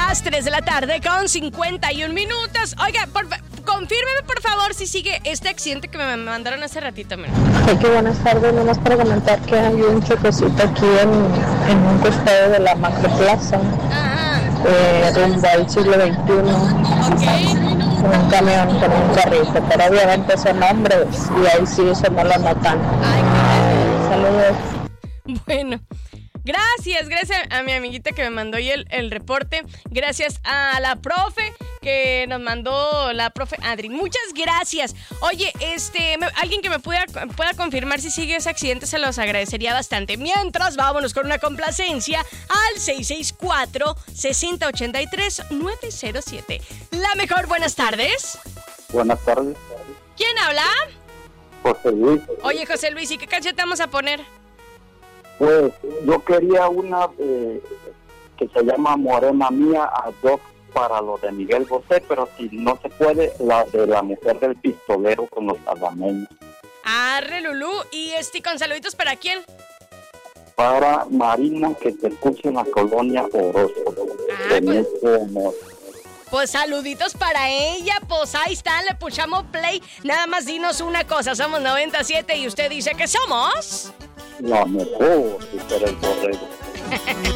las 3 de la tarde con 51 minutos. Oiga, confírmeme por favor si sigue este accidente que me mandaron hace ratito. Ay, qué buenas tardes, nomás para comentar que hay un choquecito aquí en un costado de la Macroplaza, rumbo al siglo XXI. Un camión con un carrito, pero obviamente son hombres y ahí sí eso no lo notan. Saludos. Bueno, gracias a mi amiguita que me mandó hoy el reporte. Gracias a la profe que nos mandó, la profe Adri. Muchas gracias. Oye, alguien que me pueda confirmar si sigue ese accidente, se los agradecería bastante. Mientras, vámonos con una complacencia al 664-6083-907. La mejor, buenas tardes. Buenas tardes. ¿Quién habla? José Luis. Oye, José Luis, ¿y qué canción te vamos a poner? Pues yo quería una que se llama Morena Mía, ad hoc para lo de Miguel Bosé, pero si no se puede, la de La Mujer del Pistolero con los salvadoreños. Arre, Lulú. ¿Y con saluditos para quién? Para Marina, que te escucha en la colonia Orozco. Mucho amor. Pues saluditos para ella, pues ahí está, le puchamos play. Nada más dinos una cosa, somos 97 y usted dice que somos... La mejor, super el correo.